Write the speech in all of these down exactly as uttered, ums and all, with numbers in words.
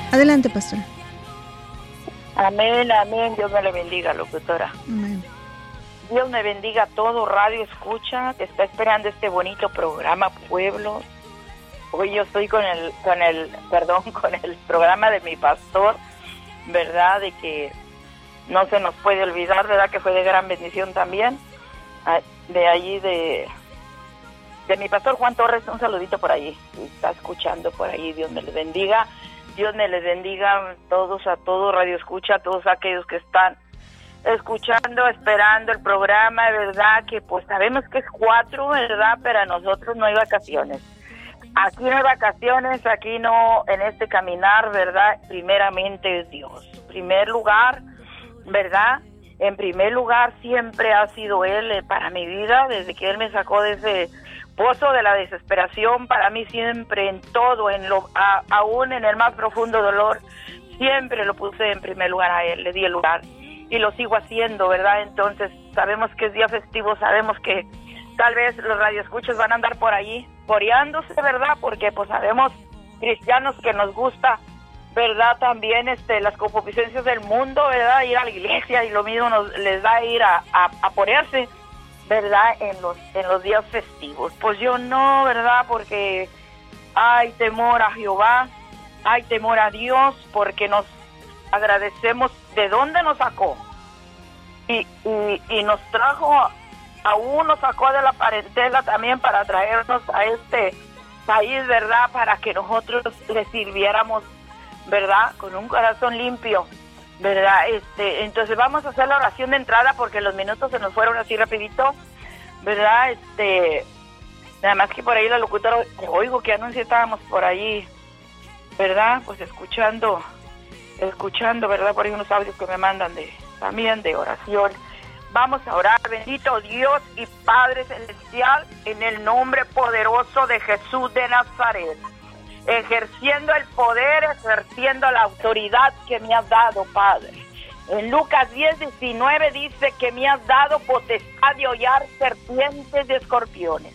Adelante, pastora. Amén, amén. Dios me le bendiga, locutora. Amén. Dios me bendiga a todo Radio Escucha que está esperando este bonito programa Pueblo. Hoy yo estoy con el, con el, perdón, con el programa de mi pastor, ¿verdad? De que no se nos puede olvidar, ¿verdad? Que fue de gran bendición también. De allí de, de mi pastor Juan Torres, un saludito por allí. Está escuchando por ahí, Dios me le bendiga. Dios me les bendiga a todos, a todos Radio Escucha, a todos aquellos que están escuchando, esperando el programa, ¿verdad? Que pues sabemos que es cuatro, ¿verdad? Pero a nosotros no hay vacaciones. Aquí no hay vacaciones, aquí no, en este caminar, ¿verdad? Primeramente es Dios. En primer lugar, ¿verdad? En primer lugar siempre ha sido Él eh, para mi vida, desde que Él me sacó de ese pozo de la desesperación, para mí siempre en todo, en lo, a, aún en el más profundo dolor, siempre lo puse en primer lugar a Él, le di el lugar y lo sigo haciendo, ¿verdad? Entonces sabemos que es día festivo, sabemos que tal vez los radioescuchos van a andar por ahí coreándose, ¿verdad? Porque pues sabemos cristianos que nos gusta, ¿verdad? También este las concupiscencias del mundo, ¿verdad? Ir a la iglesia y lo mismo nos les da ir a, a, a ponerse, ¿verdad? En los en los días festivos. Pues yo no, ¿verdad? Porque hay temor a Jehová, hay temor a Dios, porque nos agradecemos de dónde nos sacó y, y, y nos trajo, aún nos sacó de la parentela también para traernos a este país, ¿verdad? Para que nosotros le sirviéramos, ¿verdad? Con un corazón limpio, ¿verdad? Este, entonces vamos a hacer la oración de entrada porque los minutos se nos fueron así rapidito, ¿verdad? Este, nada más que por ahí la locutora, oigo que anuncio estábamos por ahí, ¿verdad? Pues escuchando, escuchando, ¿verdad? Por ahí unos audios que me mandan de, también de oración. Vamos a orar, bendito Dios y Padre Celestial, en el nombre poderoso de Jesús de Nazaret, ejerciendo el poder, ejerciendo la autoridad que me has dado, Padre. En Lucas diez, diecinueve dice que me has dado potestad de hollar serpientes y escorpiones,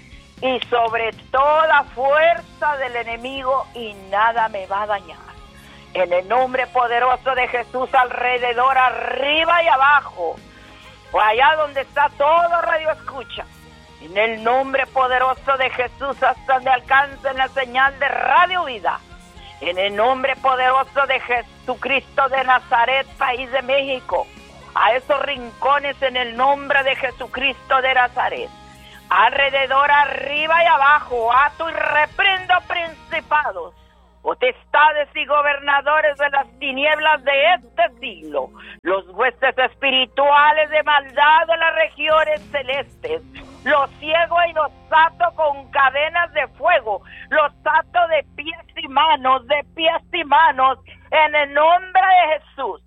y sobre toda fuerza del enemigo, y nada me va a dañar. En el nombre poderoso de Jesús, alrededor, arriba y abajo, o allá donde está todo Radio Escucha, en el nombre poderoso de Jesús, hasta donde alcancen la señal de Radio Vida, en el nombre poderoso de Jesucristo de Nazaret, país de México, a esos rincones en el nombre de Jesucristo de Nazaret, alrededor, arriba y abajo, ato y reprendo principados, potestades y gobernadores de las tinieblas de este siglo, los huestes espirituales de maldad de las regiones celestes, los ciego y los ato con cadenas de fuego, los ato de pies y manos, de pies y manos, en el nombre de Jesús,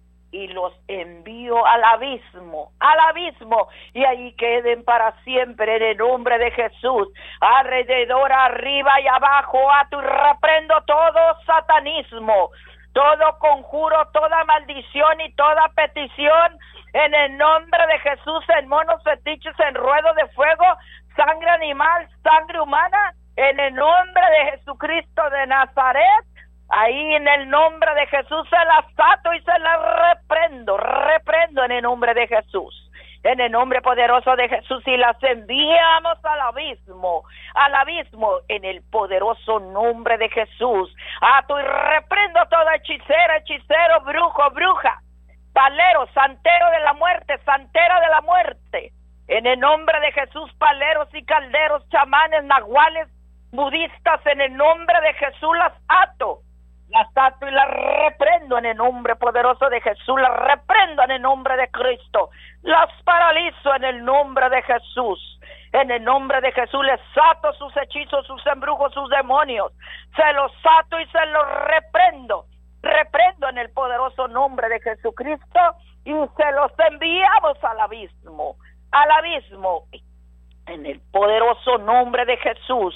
y los envío al abismo, al abismo, y ahí queden para siempre en el nombre de Jesús, alrededor, arriba y abajo, ato y reprendo todo satanismo, todo conjuro, toda maldición y toda petición, en el nombre de Jesús, en monos fetiches, en ruedo de fuego, sangre animal, sangre humana, en el nombre de Jesucristo de Nazaret. Ahí en el nombre de Jesús se las ato y se las reprendo, reprendo en el nombre de Jesús, en el nombre poderoso de Jesús, y las enviamos al abismo, al abismo, en el poderoso nombre de Jesús. Ato y reprendo toda hechicera, hechicero, brujo, bruja, palero, santero de la muerte, santera de la muerte, en el nombre de Jesús, paleros y calderos, chamanes, nahuales, budistas, en el nombre de Jesús las ato. Las ato y las reprendo en el nombre poderoso de Jesús, las reprendo en el nombre de Cristo, las paralizo en el nombre de Jesús, en el nombre de Jesús les ato sus hechizos, sus embrujos, sus demonios, se los ato y se los reprendo, reprendo en el poderoso nombre de Jesucristo, y se los enviamos al abismo, al abismo, en el poderoso nombre de Jesús.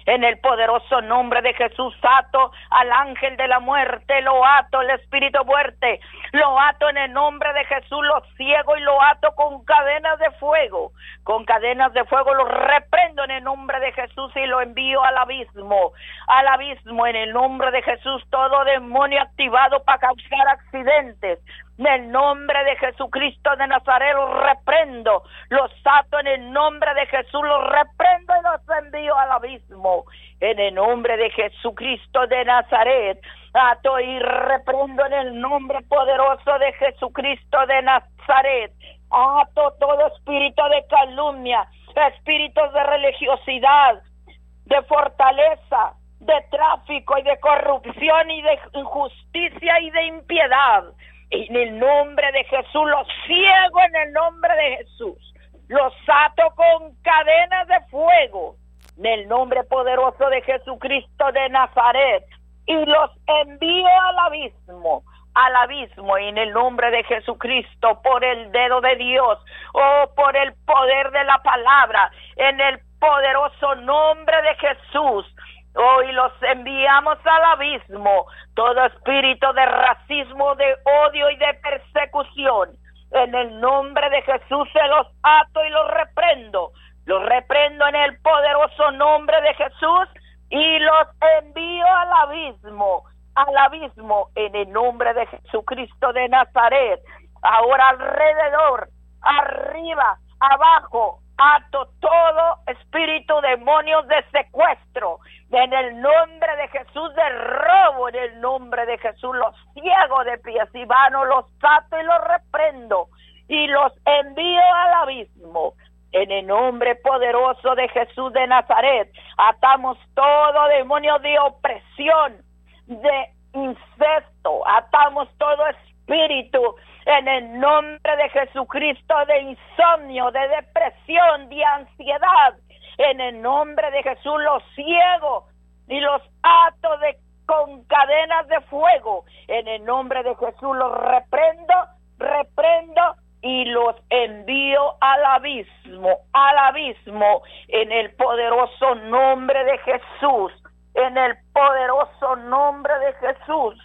En el poderoso nombre de Jesús, ato al ángel de la muerte, lo ato, el espíritu muerte, lo ato en el nombre de Jesús, lo ciego y lo ato con cadenas de fuego, con cadenas de fuego, lo reprendo en el nombre de Jesús y lo envío al abismo, al abismo en el nombre de Jesús, todo demonio activado para causar accidentes. En el nombre de Jesucristo de Nazaret los reprendo, los ato en el nombre de Jesús, los reprendo y los envío al abismo. En el nombre de Jesucristo de Nazaret, ato y reprendo en el nombre poderoso de Jesucristo de Nazaret. Ato todo espíritu de calumnia, espíritus de religiosidad, de fortaleza, de tráfico y de corrupción y de injusticia y de impiedad. En el nombre de Jesús los ciego, en el nombre de Jesús los ato con cadenas de fuego, en el nombre poderoso de Jesucristo de Nazaret, y los envío al abismo, al abismo, en el nombre de Jesucristo, por el dedo de Dios, o oh, por el poder de la palabra, en el poderoso nombre de Jesús. Hoy los enviamos al abismo, todo espíritu de racismo, de odio y de persecución. En el nombre de Jesús se los ato y los reprendo. Los reprendo en el poderoso nombre de Jesús y los envío al abismo, al abismo, en el nombre de Jesucristo de Nazaret. Ahora alrededor, arriba, abajo, ato todo espíritu, demonios de secuestro, en el nombre de Jesús, de robo, en el nombre de Jesús, los ciegos de pies y manos, los ato y los reprendo y los envío al abismo. En el nombre poderoso de Jesús de Nazaret, atamos todo demonio de opresión, de incesto, atamos todo espíritu en el nombre de Jesucristo de insomnio, de depresión, de ansiedad. En el nombre de Jesús los ciego y los ato de con cadenas de fuego. En el nombre de Jesús los reprendo, reprendo y los envío al abismo, al abismo, en el poderoso nombre de Jesús, en el poderoso nombre de Jesús.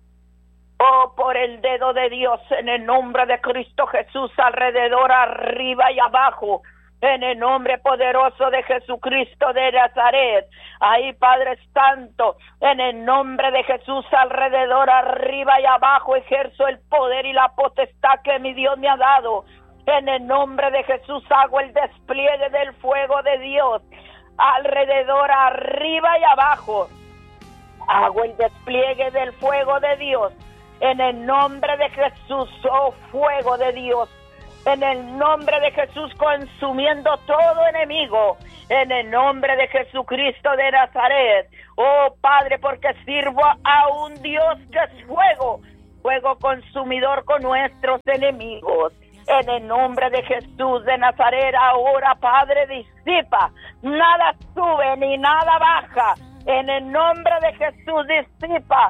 Oh, por el dedo de Dios, en el nombre de Cristo Jesús, alrededor, arriba y abajo, en el nombre poderoso de Jesucristo de Nazaret. Ahí, Padre Santo, en el nombre de Jesús, alrededor, arriba y abajo, ejerzo el poder y la potestad que mi Dios me ha dado. En el nombre de Jesús hago el despliegue del fuego de Dios, alrededor, arriba y abajo. Hago el despliegue del fuego de Dios. En el nombre de Jesús, oh fuego de Dios, en el nombre de Jesús, consumiendo todo enemigo, en el nombre de Jesucristo de Nazaret. Oh Padre, porque sirvo a un Dios que es fuego, fuego consumidor con nuestros enemigos. En el nombre de Jesús de Nazaret, ahora, Padre, disipa, nada sube ni nada baja. En el nombre de Jesús, disipa.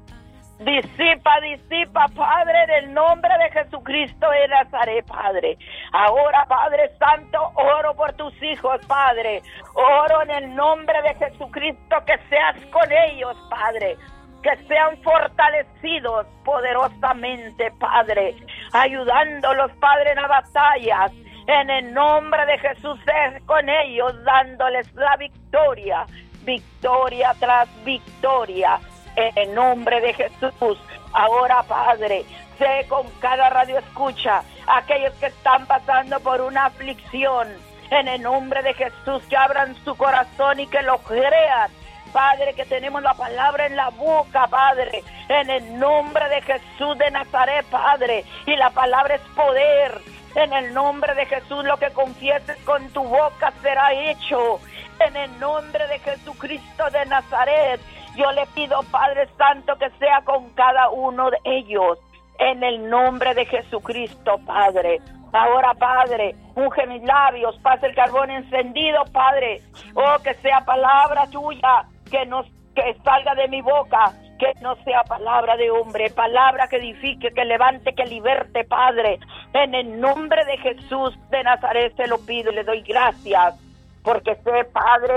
Disipa, disipa, Padre, en el nombre de Jesucristo de Nazaret, Padre. Ahora, Padre Santo, oro por tus hijos, Padre. Oro en el nombre de Jesucristo que seas con ellos, Padre. Que sean fortalecidos poderosamente, Padre. Ayudándolos, Padre, en las batallas. En el nombre de Jesús, sé con ellos, dándoles la victoria. Victoria tras victoria. En el nombre de Jesús, ahora, Padre, sé con cada radio escucha, aquellos que están pasando por una aflicción, en el nombre de Jesús, que abran su corazón y que lo crean, Padre, que tenemos la palabra en la boca, Padre, en el nombre de Jesús de Nazaret, Padre, y la palabra es poder. En el nombre de Jesús, lo que confieses con tu boca será hecho. En el nombre de Jesucristo de Nazaret, yo le pido, Padre Santo, que sea con cada uno de ellos. En el nombre de Jesucristo, Padre. Ahora, Padre, unge mis labios, pasa el carbón encendido, Padre. Oh, que sea palabra tuya, que, nos, que salga de mi boca, que no sea palabra de hombre, palabra que edifique, que levante, que liberte, Padre. En el nombre de Jesús de Nazaret se lo pido y le doy gracias, porque sé, Padre,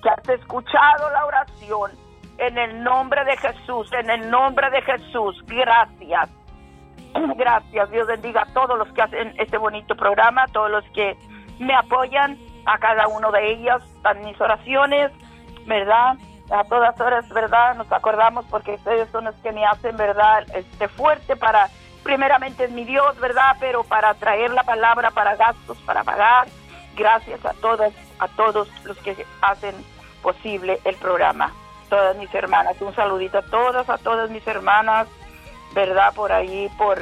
que has escuchado la oración. En el nombre de Jesús, en el nombre de Jesús, gracias. Gracias, Dios bendiga a todos los que hacen este bonito programa, a todos los que me apoyan, a cada uno de ellos, en mis oraciones, ¿verdad? A todas horas, ¿verdad? Nos acordamos porque ustedes son los que me hacen, ¿verdad? Este fuerte para, primeramente es mi Dios, ¿verdad? Pero para traer la palabra, para gastos, para pagar. Gracias a todas, a todos los que hacen posible el programa. Todas mis hermanas, un saludito a todas, a todas mis hermanas, ¿verdad? Por ahí, por,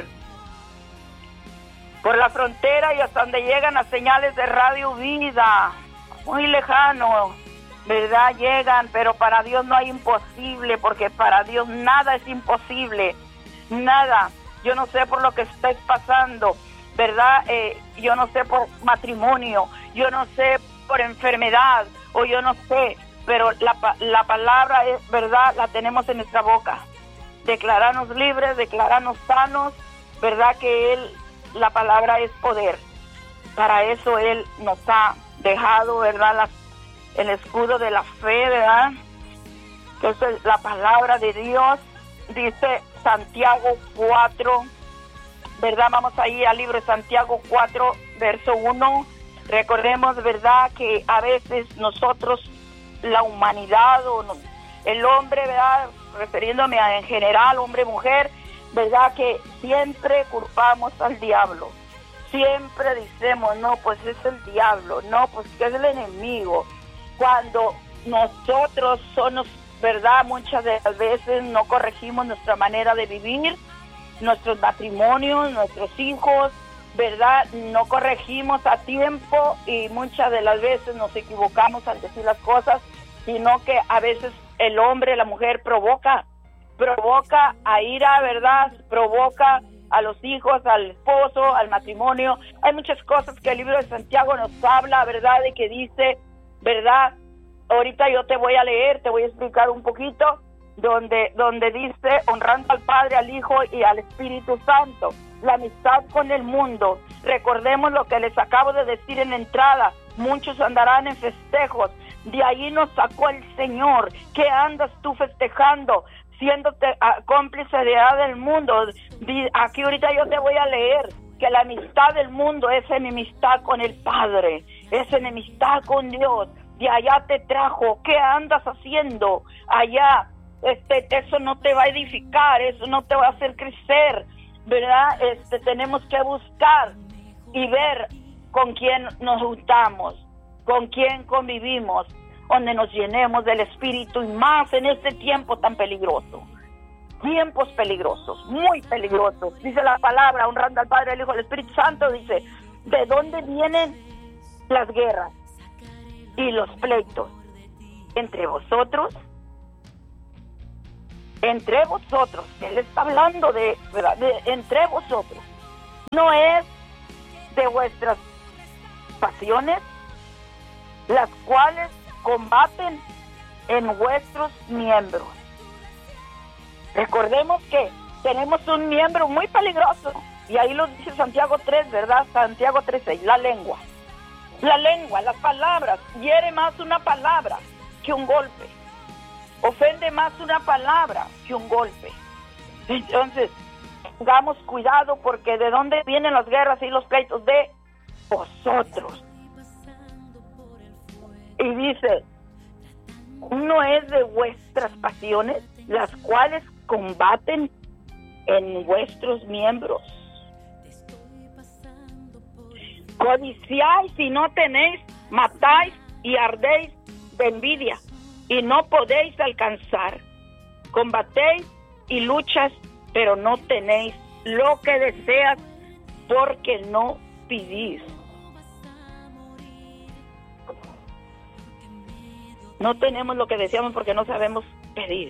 por la frontera y hasta donde llegan las señales de Radio Vida, muy lejano, ¿verdad? Llegan, pero para Dios no hay imposible, porque para Dios nada es imposible, nada. Yo no sé por lo que estés pasando, ¿verdad? Eh, yo no sé por matrimonio, yo no sé por enfermedad, o yo no sé, pero la, la palabra es verdad, la tenemos en nuestra boca. Declararnos libres, declararnos sanos, verdad que Él, la palabra es poder. Para eso Él nos ha dejado, verdad, la, el escudo de la fe, verdad, que es la palabra de Dios. Dice Santiago cuatro, verdad, vamos ahí al libro de Santiago cuatro, verso uno. Recordemos, verdad, que a veces nosotros, la humanidad o no, el hombre, verdad, refiriéndome a en general, hombre, mujer, verdad que siempre culpamos al diablo. Siempre decimos, no, pues es el diablo, no, pues que es el enemigo. Cuando nosotros somos, verdad, muchas de las veces no corregimos nuestra manera de vivir, nuestros matrimonios, nuestros hijos, verdad, no corregimos a tiempo y muchas de las veces nos equivocamos al decir las cosas, sino que a veces el hombre, la mujer provoca, provoca a ira, ¿verdad? Provoca a los hijos, al esposo, al matrimonio. Hay muchas cosas que el libro de Santiago nos habla, ¿verdad? De que dice, ¿verdad? Ahorita yo te voy a leer, te voy a explicar un poquito, donde, donde dice, honrando al Padre, al Hijo y al Espíritu Santo, la amistad con el mundo. Recordemos lo que les acabo de decir en la entrada, muchos andarán en festejos. De ahí nos sacó el Señor. ¿Qué andas tú festejando? Siéndote uh, cómplice de edad del mundo. Aquí ahorita yo te voy a leer que la amistad del mundo es enemistad con el Padre, es enemistad con Dios. De allá te trajo. ¿Qué andas haciendo allá? Este, eso no te va a edificar, eso no te va a hacer crecer, ¿verdad? Este, tenemos que buscar y ver con quién nos juntamos, con quién convivimos, donde nos llenemos del Espíritu, y más en este tiempo tan peligroso. Tiempos peligrosos, muy peligrosos. Dice la palabra, honrando al Padre, al Hijo, al Espíritu Santo, dice, ¿de dónde vienen las guerras y los pleitos? Entre vosotros, entre vosotros, Él está hablando de, ¿verdad? de entre vosotros. No es de vuestras pasiones, las cuales combaten en vuestros miembros. Recordemos que tenemos un miembro muy peligroso, y ahí lo dice Santiago tres, ¿verdad? Santiago tres seis, la lengua. La lengua, las palabras, hiere más una palabra que un golpe. Ofende más una palabra que un golpe. Entonces, tengamos cuidado, porque ¿de dónde vienen las guerras y los pleitos? De vosotros. Y dice, no es de vuestras pasiones, las cuales combaten en vuestros miembros. Codiciáis y no tenéis, matáis y ardéis de envidia y no podéis alcanzar. Combatéis y luchas, pero no tenéis lo que deseas, porque no pedís. No tenemos lo que deseamos porque no sabemos pedir.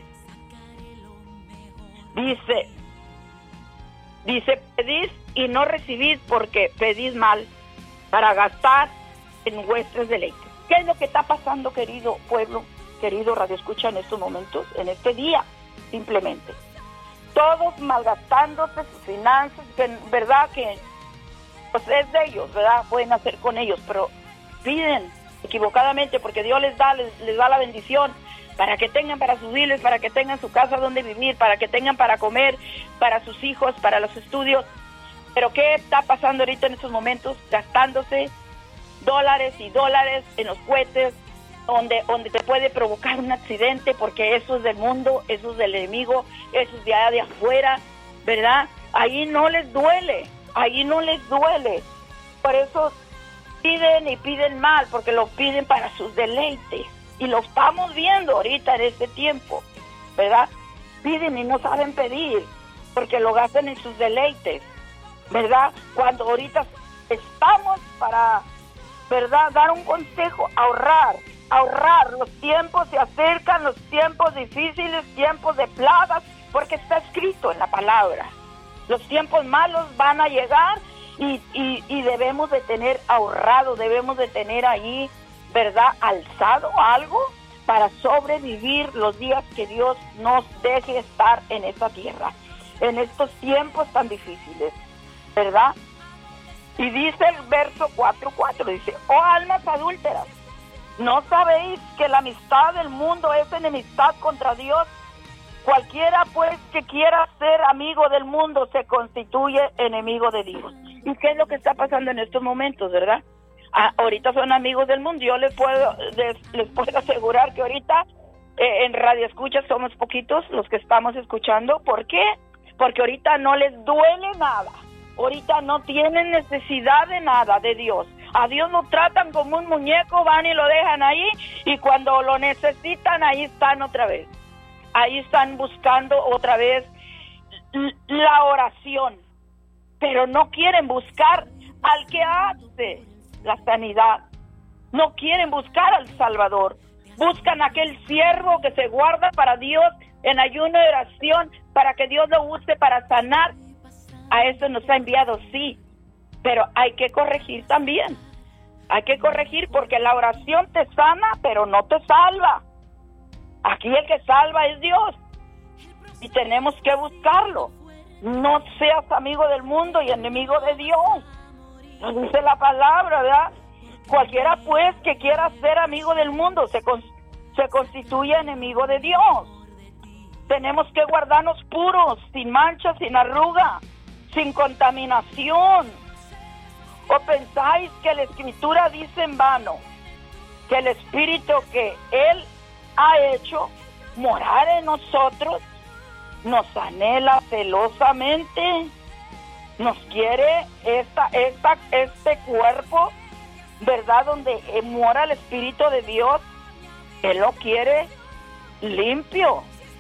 Dice, dice, pedís y no recibís porque pedís mal, para gastar en vuestros deleites. ¿Qué es lo que está pasando, querido pueblo, querido Radio Escucha, en estos momentos, en este día? Simplemente todos malgastándose sus finanzas, que verdad que pues es de ellos, verdad, pueden hacer con ellos, pero piden equivocadamente, porque Dios les da, les, les da la bendición para que tengan para sus viles, para que tengan su casa donde vivir, para que tengan para comer, para sus hijos, para los estudios. Pero ¿qué está pasando ahorita en estos momentos? Gastándose dólares y dólares en los cohetes, donde, donde te puede provocar un accidente, porque eso es del mundo, eso es del enemigo, eso es de allá de afuera, ¿verdad? Ahí no les duele, ahí no les duele. Por eso piden y piden mal, porque lo piden para sus deleites. Y lo estamos viendo ahorita en este tiempo, ¿verdad? Piden y no saben pedir, porque lo gastan en sus deleites, ¿verdad? Cuando ahorita estamos para, ¿verdad?, dar un consejo, ahorrar, ahorrar. Los tiempos se acercan, los tiempos difíciles, tiempos de plagas, porque está escrito en la palabra. Los tiempos malos van a llegar y, y, y debemos de tener ahorrado, debemos de tener ahí, ¿verdad?, alzado algo para sobrevivir los días que Dios nos deje estar en esta tierra, en estos tiempos tan difíciles, ¿verdad? Y dice el verso cuatro cuatro, dice: oh almas adúlteras, ¿no sabéis que la amistad del mundo es enemistad contra Dios? Cualquiera pues que quiera ser amigo del mundo se constituye enemigo de Dios. ¿Y qué es lo que está pasando en estos momentos, verdad? Ah, ahorita son amigos del mundo. Yo les puedo les, les puedo asegurar que ahorita eh, en Radio Escucha somos poquitos los que estamos escuchando. ¿Por qué? Porque ahorita no les duele nada. Ahorita no tienen necesidad de nada de Dios. A Dios lo tratan como un muñeco, van y lo dejan ahí, y cuando lo necesitan, ahí están otra vez. Ahí están buscando otra vez la oración, pero no quieren buscar al que hace la sanidad. No quieren buscar al Salvador. Buscan aquel siervo que se guarda para Dios en ayuno y oración, para que Dios lo use para sanar. A eso nos ha enviado, sí, pero hay que corregir también. Hay que corregir, porque la oración te sana, pero no te salva. Aquí el que salva es Dios, y tenemos que buscarlo. No seas amigo del mundo y enemigo de Dios. Nos dice la palabra, ¿verdad? Cualquiera pues que quiera ser amigo del mundo se, con, se constituye enemigo de Dios. Tenemos que guardarnos puros, sin mancha, sin arruga, sin contaminación. ¿O pensáis que la Escritura dice en vano que el Espíritu que Él ha hecho morar en nosotros nos anhela celosamente? Nos quiere esta, esta, este cuerpo, ¿verdad?, donde mora el Espíritu de Dios. Él lo quiere limpio,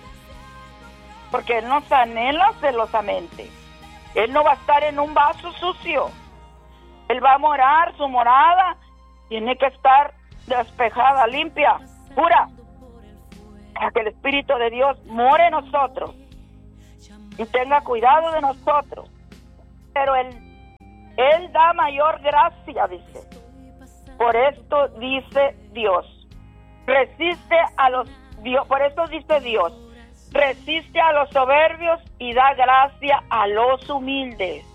porque Él nos anhela celosamente. Él no va a estar en un vaso sucio. Él va a morar, su morada tiene que estar despejada, limpia, pura, para que el Espíritu de Dios more en nosotros y tenga cuidado de nosotros. Pero Él, Él da mayor gracia, dice. Por esto dice Dios, resiste a los, Dios, por esto dice Dios, resiste a los soberbios y da gracia a los humildes.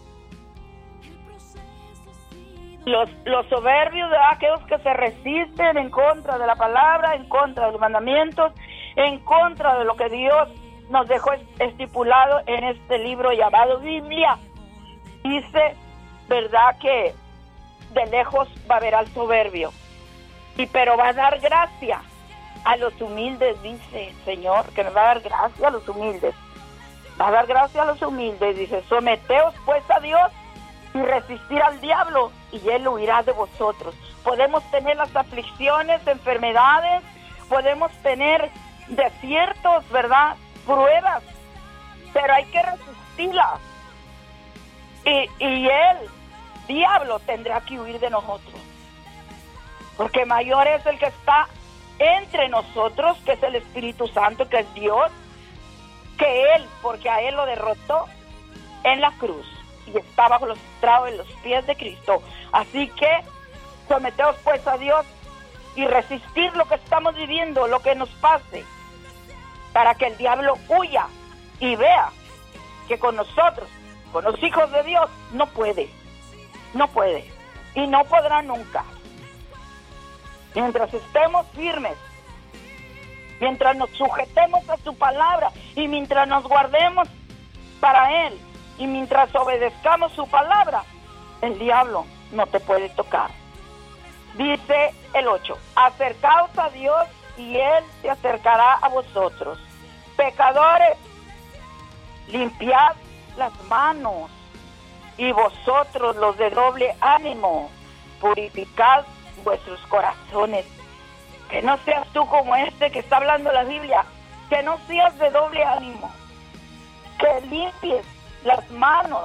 Los, los soberbios, ¿verdad?, aquellos que se resisten en contra de la palabra, en contra de los mandamientos, en contra de lo que Dios nos dejó estipulado en este libro llamado Biblia. Dice, ¿verdad?, que de lejos va a ver al soberbio, y pero va a dar gracia a los humildes, dice el Señor, que nos va a dar gracia a los humildes. Va a dar gracia a los humildes, dice: someteos pues a Dios y resistir al diablo, y él huirá de vosotros. Podemos tener las aflicciones, enfermedades, podemos tener desiertos, ¿verdad?, pruebas, pero hay que resistirlas. Y, y él, diablo, tendrá que huir de nosotros, porque mayor es el que está entre nosotros, que es el Espíritu Santo, que es Dios, que él, porque a él lo derrotó en la cruz y está bajo los estrados de los pies de Cristo. Así que someteos pues a Dios y resistir lo que estamos viviendo, lo que nos pase, para que el diablo huya y vea que con nosotros, con los hijos de Dios, no puede, no puede y no podrá nunca. Mientras estemos firmes, mientras nos sujetemos a su palabra y mientras nos guardemos para Él y mientras obedezcamos su palabra, el diablo no te puede tocar. Dice el ocho, acercaos a Dios y Él se acercará a vosotros. Pecadores, limpiad las manos, y vosotros los de doble ánimo, purificad vuestros corazones. Que no seas tú como este que está hablando la Biblia, que no seas de doble ánimo, que limpies las manos,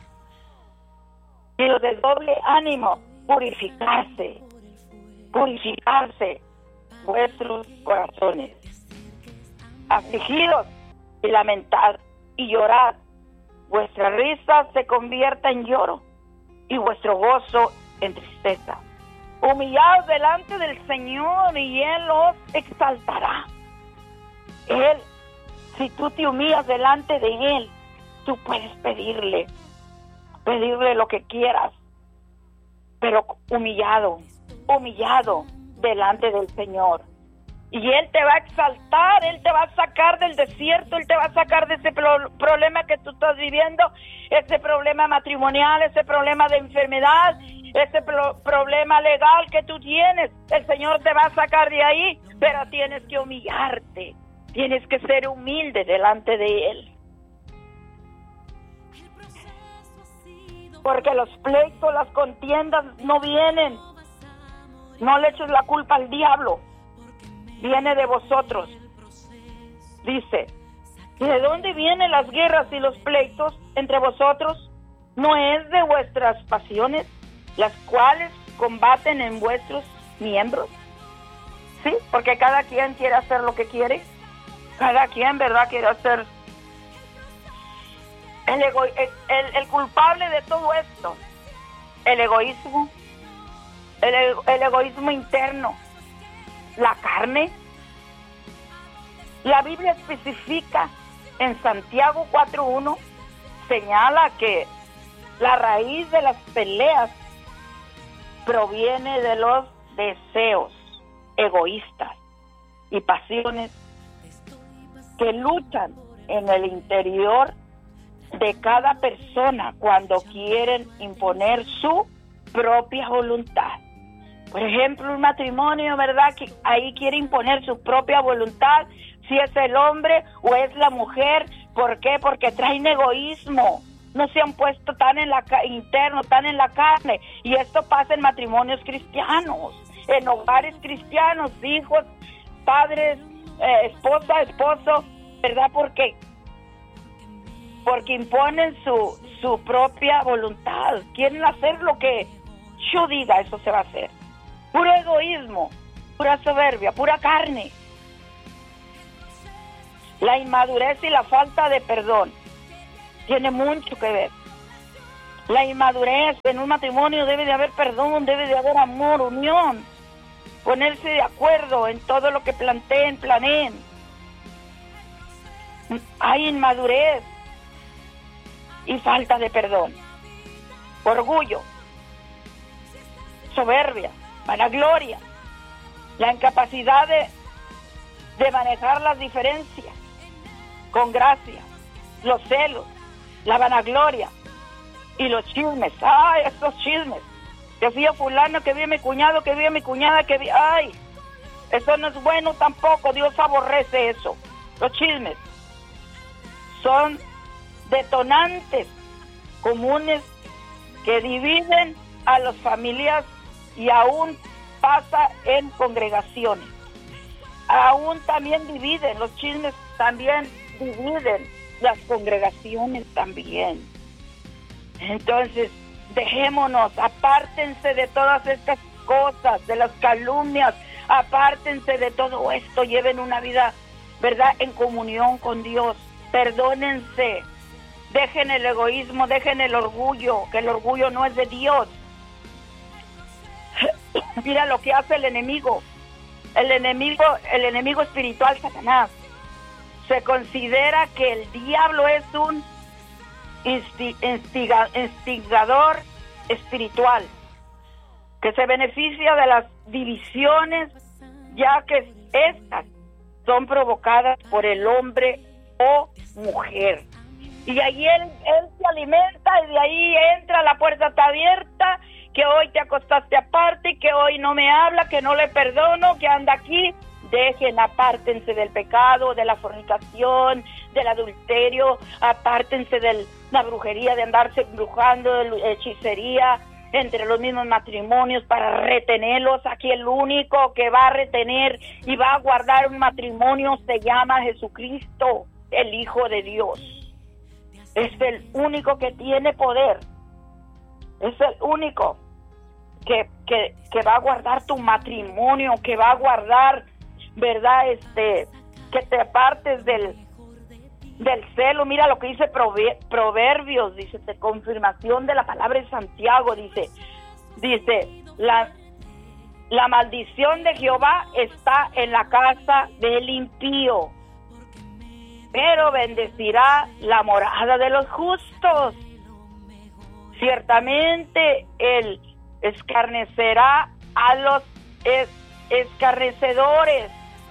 y los de doble ánimo, purificarse, purificarse vuestros corazones. Afligidos y lamentad y llorad, vuestra risa se convierta en lloro y vuestro gozo en tristeza. Humillaos delante del Señor y Él os exaltará. Él, si tú te humillas delante de Él, tú puedes pedirle, pedirle lo que quieras, pero humillado, humillado delante del Señor. Y Él te va a exaltar, Él te va a sacar del desierto, Él te va a sacar de ese pro- problema que tú estás viviendo, ese problema matrimonial, ese problema de enfermedad, ese pro- problema legal que tú tienes. El Señor te va a sacar de ahí, pero tienes que humillarte, tienes que ser humilde delante de Él. Porque los pleitos, las contiendas no vienen. No le eches la culpa al diablo. Viene de vosotros. Dice, ¿de dónde vienen las guerras y los pleitos entre vosotros? ¿No es de vuestras pasiones, las cuales combaten en vuestros miembros? Sí, porque cada quien quiere hacer lo que quiere. Cada quien, ¿verdad?, quiere hacer. El, ego, el, el, el culpable de todo esto, el egoísmo, el, el egoísmo interno, la carne. La Biblia especifica en Santiago cuatro uno, señala que la raíz de las peleas proviene de los deseos egoístas y pasiones que luchan en el interior de cada persona cuando quieren imponer su propia voluntad. Por ejemplo, un matrimonio, ¿verdad?, que ahí quiere imponer su propia voluntad, si es el hombre o es la mujer. ¿Por qué? Porque traen egoísmo, no se han puesto tan en la interno, tan en la carne, y esto pasa en matrimonios cristianos, en hogares cristianos, hijos, padres, eh, esposa, esposo, ¿verdad? Porque porque imponen su su propia voluntad, quieren hacer lo que yo diga, eso se va a hacer. Puro egoísmo, pura soberbia, pura carne. La inmadurez y la falta de perdón tiene mucho que ver. La inmadurez en un matrimonio, debe de haber perdón, debe de haber amor, unión, ponerse de acuerdo en todo lo que planteen, planeen. Hay inmadurez y falta de perdón, orgullo, soberbia, vanagloria, la incapacidad de, de manejar las diferencias con gracia, los celos, la vanagloria y los chismes. Ay, estos chismes, que vi a fulano, que vi a mi cuñado, que vi a mi cuñada, que vi, ay, eso no es bueno tampoco. Dios aborrece eso. Los chismes son detonantes comunes que dividen a las familias y aún pasa en congregaciones. Aún también dividen, los chismes también dividen las congregaciones también. Entonces, dejémonos, apártense de todas estas cosas, de las calumnias, apártense de todo esto, lleven una vida, ¿verdad?, en comunión con Dios. Perdónense, dejen el egoísmo, dejen el orgullo, que el orgullo no es de Dios. Mira lo que hace el enemigo, el enemigo, el enemigo espiritual, Satanás. Se considera que el diablo es un insti- instiga- instigador espiritual. que se beneficia de las divisiones, ya que estas son provocadas por el hombre o mujer. Y ahí él, él se alimenta y de ahí entra, la puerta está abierta, que hoy te acostaste aparte, que hoy no me habla, que no le perdono, que anda aquí. Dejen, apártense del pecado, de la fornicación, del adulterio, apártense de la brujería, de andarse embrujando, de la hechicería entre los mismos matrimonios para retenerlos. Aquí el único que va a retener y va a guardar un matrimonio se llama Jesucristo, el Hijo de Dios. Es el único que tiene poder. Es el único que, que, que va a guardar tu matrimonio, que va a guardar, ¿verdad? Este, que te apartes del, del celo. Mira lo que dice Proverbios, dice, de confirmación de la palabra de Santiago, dice, dice, la, la maldición de Jehová está en la casa del impío, pero bendecirá la morada de los justos. Ciertamente él escarnecerá a los es, escarnecedores.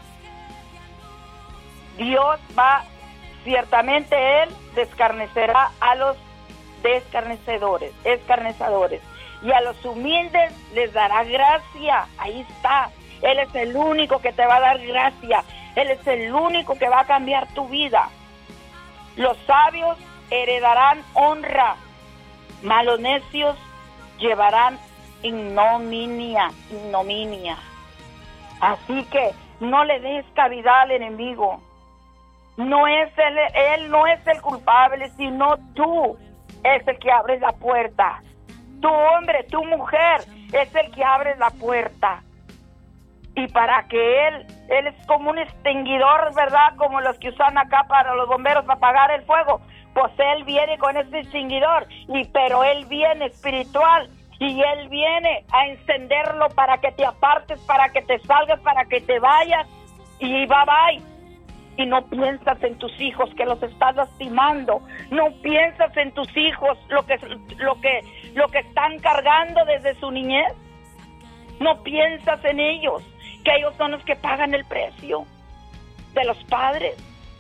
Dios va, ciertamente él descarnecerá a los descarnecedores, escarnecedores, y a los humildes les dará gracia. Ahí está. Él es el único que te va a dar gracia. Él es el único que va a cambiar tu vida. Los sabios heredarán honra, mas los necios llevarán ignominia, ignominia. Así que no le des cabida al enemigo. No es él, él no es el culpable, sino tú es el que abres la puerta. Tu hombre, tu mujer es el que abre la puerta. Y para que él, él es como un extinguidor, ¿verdad? Como los que usan acá para los bomberos para apagar el fuego. Pues él viene con ese extinguidor, y pero él viene espiritual, y él viene a encenderlo para que te apartes, para que te salgas, para que te vayas, y bye bye. Y no piensas en tus hijos que los estás lastimando, no piensas en tus hijos lo que, lo que, lo que están cargando desde su niñez, no piensas en ellos, que ellos son los que pagan el precio de los padres.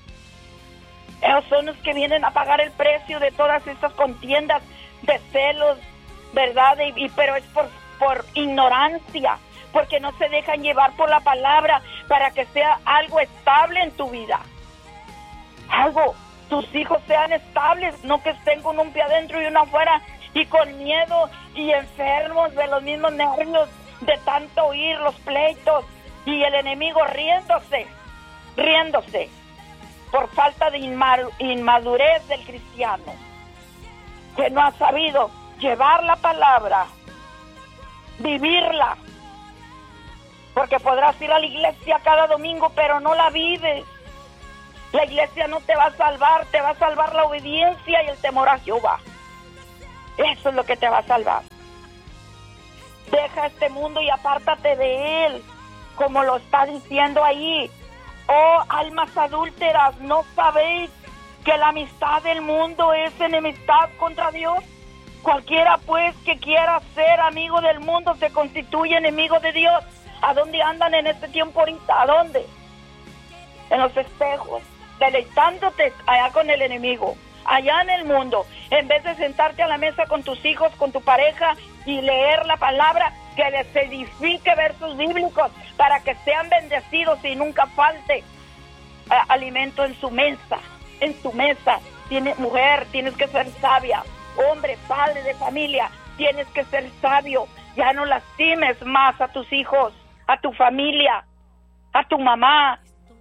Ellos son los que vienen a pagar el precio de todas estas contiendas de celos, ¿verdad? Y, y, pero es por, por ignorancia, porque no se dejan llevar por la palabra para que sea algo estable en tu vida. Algo, tus hijos sean estables, no que estén con un pie adentro y uno afuera, y con miedo y enfermos de los mismos nervios, de tanto oír los pleitos, y el enemigo riéndose, riéndose, por falta de inmadurez del cristiano, que no ha sabido llevar la palabra, vivirla, porque podrás ir a la iglesia cada domingo, pero no la vives. La iglesia no te va a salvar, te va a salvar la obediencia y el temor a Jehová. Eso es lo que te va a salvar. Deja este mundo y apártate de él, como lo está diciendo ahí. Oh, almas adúlteras, ¿no sabéis que la amistad del mundo es enemistad contra Dios? Cualquiera pues que quiera ser amigo del mundo se constituye enemigo de Dios. ¿A dónde andan en este tiempo ahorita? ¿A dónde? En los espejos, deleitándote allá con el enemigo, allá en el mundo, en vez de sentarte a la mesa con tus hijos, con tu pareja y leer la palabra que les edifique versos bíblicos para que sean bendecidos y nunca falte eh, alimento en su mesa, en tu mesa. Tienes, mujer, tienes que ser sabia. Hombre, padre de familia, tienes que ser sabio. Ya no lastimes más a tus hijos, a tu familia, a tu mamá,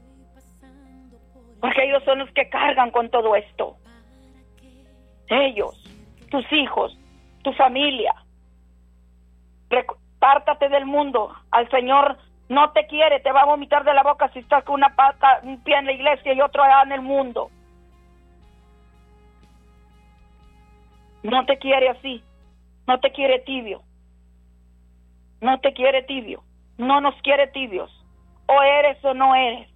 porque ellos son los que cargan con todo esto. Ellos, tus hijos, tu familia. Repártate del mundo. Al Señor no te quiere, te va a vomitar de la boca si estás con una pata, un pie en la iglesia y otro allá en el mundo. No te quiere así, no te quiere tibio, no te quiere tibio, no nos quiere tibios, o eres o no eres.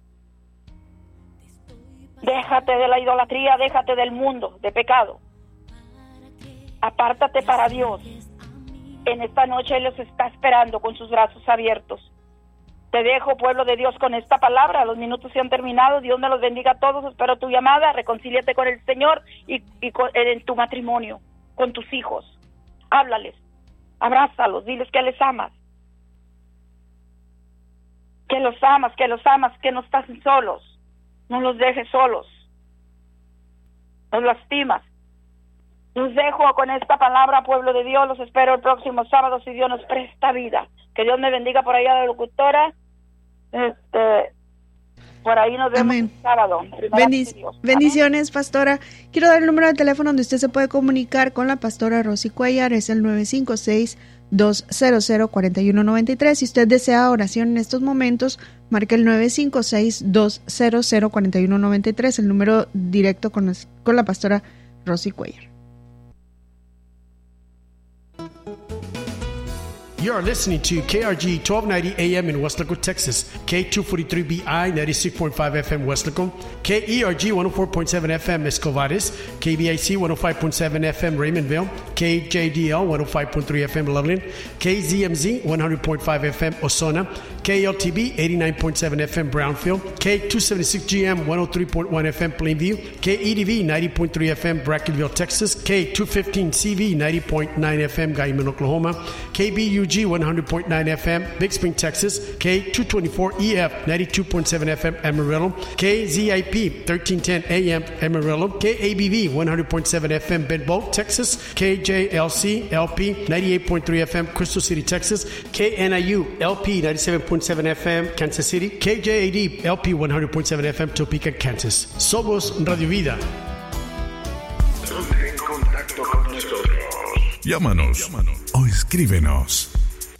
Déjate de la idolatría, déjate del mundo, de pecado. Apártate para Dios. en esta noche Él los está esperando con sus brazos abiertos. Te dejo, pueblo de Dios, con esta palabra. Los minutos se han terminado. Dios me los bendiga a todos. Espero tu llamada. Reconcíliate con el Señor y, y con, en tu matrimonio, con tus hijos. Háblales, abrázalos, diles que les amas. Que los amas, que los amas, que no estás solos. No los dejes solos. Los lastimas. Los dejo con esta palabra, pueblo de Dios. Los espero el próximo sábado si Dios nos presta vida. Que Dios me bendiga por allá, la locutora. Este, por ahí nos vemos. Amén. El sábado. Bendic- Dios. Bendiciones, pastora. Quiero dar el número de teléfono donde usted se puede comunicar con la pastora Rosy Cuellar. Es el nueve cinco seis, dos cero cero, cuatro uno nueve tres. Si usted desea oración en estos momentos, marque el nueve cinco seis, dos cero cero, cuatro uno nueve tres, el número directo con, con la pastora Rosy Cuellar. You are listening to K R G twelve ninety A M in West Laco, Texas, K two forty-three B I ninety-six point five F M West Laco, K E R G one oh four point seven F M Escovares, K B I C one oh five point seven F M Raymondville, K J D L one oh five point three F M Loveland, K Z M Z one hundred point five F M Osona, K L T B eighty-nine point seven F M Brownfield, K two seventy-six G M one oh three point one F M Plainview, K E D V ninety point three F M Brackenville, Texas, K two fifteen C V ninety point nine F M Guyman, Oklahoma, K B U G one hundred point nine F M Big Spring, Texas, K two twenty-four E F ninety-two point seven F M Amarillo, K Z I P thirteen ten A M Amarillo, K A B V one hundred point seven F M Bedboe, Texas, K J L C L P ninety-eight point three F M Crystal City, Texas, K N I U L P ninety-seven point seven F M Kansas City, K J A D L P one hundred point seven F M Topeka, Kansas. Somos Radio Vida. Ponte en contacto con nosotros. Llámanos, Llámanos o escríbenos.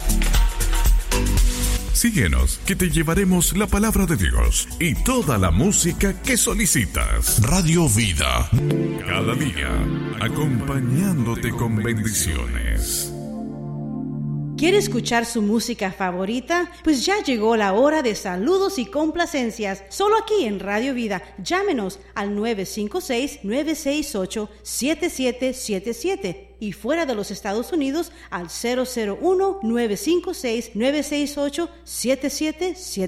Síguenos, que te llevaremos la palabra de Dios y toda la música que solicitas. Radio Vida, cada día, acompañándote con bendiciones. ¿Quiere escuchar su música favorita? Pues ya llegó la hora de saludos y complacencias, solo aquí en Radio Vida. Llámenos al nueve cinco seis, nueve seis ocho, siete siete siete siete y fuera de los Estados Unidos al cero cero uno, nueve cinco seis, nueve seis ocho, siete siete siete siete.